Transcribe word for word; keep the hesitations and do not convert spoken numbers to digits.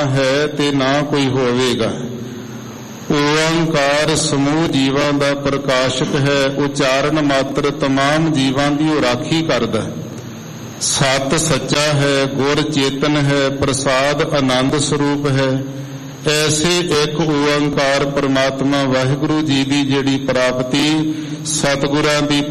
ਹੈ ਤੇ ਨਾ ਕੋਈ ਹੋਵੇਗਾ। ਓੰਕਾਰ ਸਮੂਹ ਜੀਵਾਂ ਦਾ ਪ੍ਰਕਾਸ਼ਕ ਹੈ, ਉਚਾਰਨ ਮਾਤਰ ਤਮਾਮ ਜੀਵਾਂ ਦੀ ਉਹ ਰਾਖੀ ਕਰਦਾ। ਸਤ ਸੱਚਾ ਹੈ, ਗੁਰ ਚੇਤਨ ਹੈ, ਪ੍ਰਸਾਦ ਆਨੰਦ ਸਰੂਪ ਹੈ। ਐਸੇ ਇੱਕ ਓੰਕਾਰ ਪਰਮਾਤਮਾ ਵਾਹਿਗੁਰੂ ਜੀ ਦੀ ਜਿਹੜੀ ਪ੍ਰਾਪਤੀ ਸਤਿਗੁਰਾਂ ਦੀ